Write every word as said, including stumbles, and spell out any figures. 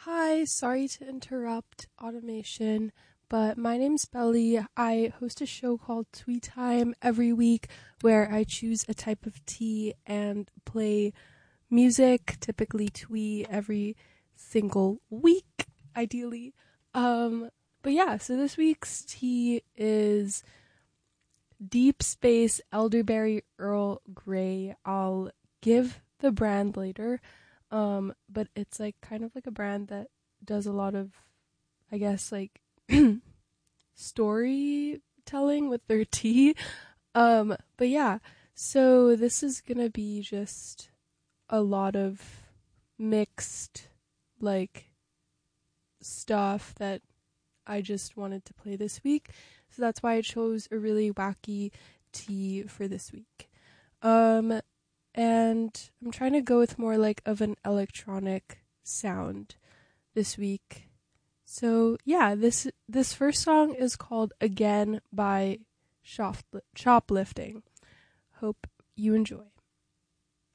Hi, sorry to interrupt automation, but my name's Belly. I host a show called Twee Time every week where I choose a type of tea and play music, typically twee, every single week, ideally. Um, but yeah, so this week's tea is Deep Space Elderberry Earl Grey. I'll give the brand later. Um, but it's like kind of like a brand that does a lot of, I guess, like storytelling with their tea. Um, but yeah, so this is gonna be just a lot of mixed, like, stuff that I just wanted to play this week. So that's why I chose a really wacky tea for this week. Um, and I'm trying to go with more like of an electronic sound this week. So yeah, this this first song is called Again by Shop- Shoplifting. Hope you enjoy.